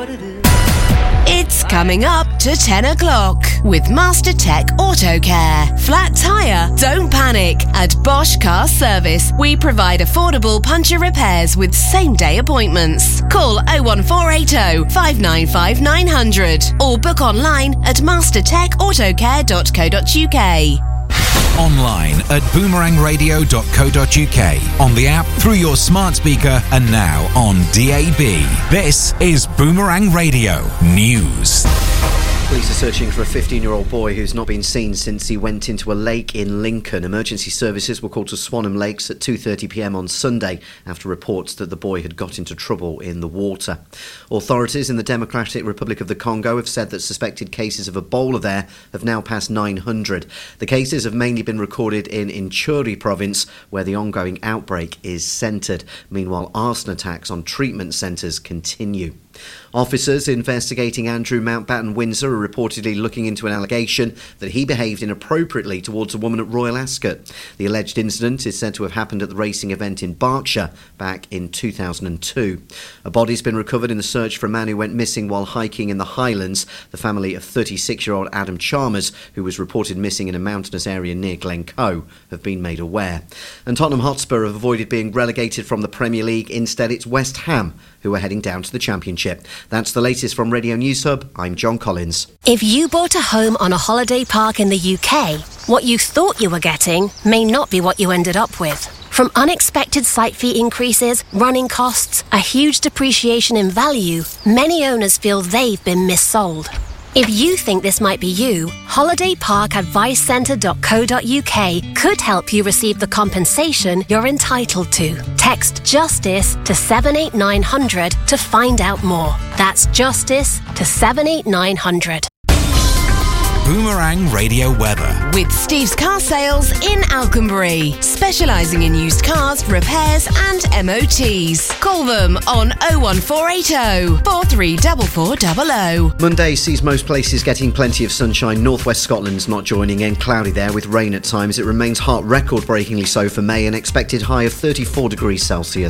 what it is. It's coming up to 10 o'clock with Master Tech Auto Care. Flat tyre? Don't panic. At Bosch Car Service, we provide affordable puncture repairs with same-day appointments. Call 01480 595 900 or book online at mastertechautocare.co.uk. Online at boomerangradio.co.uk, on the app, through your smart speaker, and now on DAB. This is Boomerang Radio News. Police are searching for a 15-year-old boy who's not been seen since he went into a lake in Lincoln. Emergency services were called to Swanham Lakes at 2:30pm on Sunday after reports that the boy had got into trouble in the water. Authorities in the Democratic Republic of the Congo have said that suspected cases of Ebola there have now passed 900. The cases have mainly been recorded in Ituri province, where the ongoing outbreak is centred. Meanwhile, arson attacks on treatment centres continue. Officers investigating Andrew Mountbatten Windsor are reportedly looking into an allegation that he behaved inappropriately towards a woman at Royal Ascot. The alleged incident is said to have happened at the racing event in Berkshire back in 2002. A body's been recovered in the search for a man who went missing while hiking in the Highlands. The family of 36-year-old Adam Chalmers, who was reported missing in a mountainous area near Glencoe, have been made aware. And Tottenham Hotspur have avoided being relegated from the Premier League. Instead, it's West Ham who are heading down to the Championship. That's the latest from Radio News Hub. I'm John Collins. If you bought a home on a holiday park in the UK, what you thought you were getting may not be what you ended up with. From unexpected site fee increases, running costs, a huge depreciation in value, many owners feel they've been missold. If you think this might be you, holidayparkadvicecentre.co.uk could help you receive the compensation you're entitled to. Text JUSTICE to 78900 to find out more. That's JUSTICE to 78900. Boomerang Radio Weather. With Steve's Car Sales in Alconbury, specialising in used cars, repairs and MOTs. Call them on 01480 434400. Monday sees most places getting plenty of sunshine. Northwest Scotland's not joining in. Cloudy there with rain at times. It remains hot, record-breakingly so for May, an expected high of 34 degrees Celsius.